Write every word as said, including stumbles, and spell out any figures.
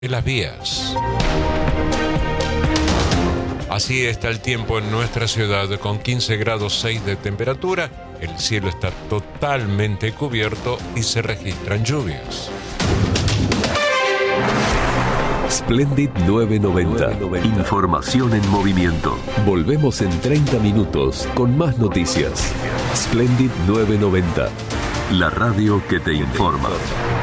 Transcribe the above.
en las vías. Así está el tiempo en nuestra ciudad, con quince grados seis de temperatura. El cielo está totalmente cubierto y se registran lluvias. Splendid novecientos noventa. Información en movimiento. Volvemos en treinta minutos con más noticias. Splendid novecientos noventa. La radio que te informa.